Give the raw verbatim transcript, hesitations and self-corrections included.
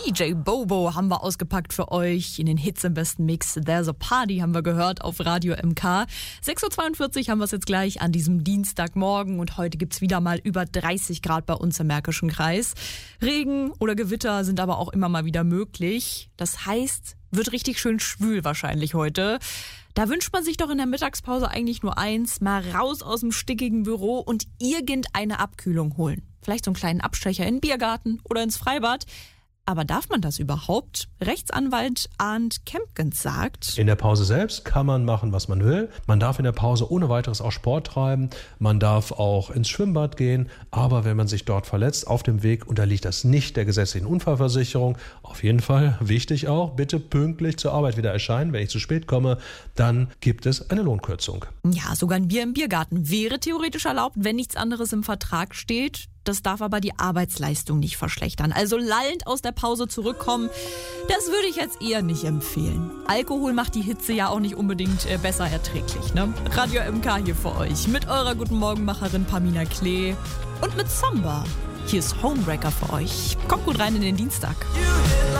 D J Bobo haben wir ausgepackt für euch in den Hits im besten Mix. There's a Party haben wir gehört auf Radio M K. sechs Uhr zweiundvierzig haben wir es jetzt gleich an diesem Dienstagmorgen und heute gibt's wieder mal über dreißig Grad bei uns im Märkischen Kreis. Regen oder Gewitter sind aber auch immer mal wieder möglich. Das heißt, wird richtig schön schwül wahrscheinlich heute. Da wünscht man sich doch in der Mittagspause eigentlich nur eins, mal raus aus dem stickigen Büro und irgendeine Abkühlung holen. Vielleicht so einen kleinen Abstecher in den Biergarten oder ins Freibad. Aber darf man das überhaupt? Rechtsanwalt Arndt Kempkens sagt: In der Pause selbst kann man machen, was man will. Man darf in der Pause ohne weiteres auch Sport treiben. Man darf auch ins Schwimmbad gehen. Aber wenn man sich dort verletzt auf dem Weg, unterliegt das nicht der gesetzlichen Unfallversicherung. Auf jeden Fall, wichtig auch, bitte pünktlich zur Arbeit wieder erscheinen. Wenn ich zu spät komme, dann gibt es eine Lohnkürzung. Ja, sogar ein Bier im Biergarten wäre theoretisch erlaubt, wenn nichts anderes im Vertrag steht. Das darf aber die Arbeitsleistung nicht verschlechtern. Also lallend aus der Pause zurückkommen, das würde ich jetzt eher nicht empfehlen. Alkohol macht die Hitze ja auch nicht unbedingt äh, besser erträglich, ne? Radio M K hier für euch mit eurer Guten Morgenmacherin Pamina Klee und mit Samba. Hier ist Homewrecker für euch. Kommt gut rein in den Dienstag.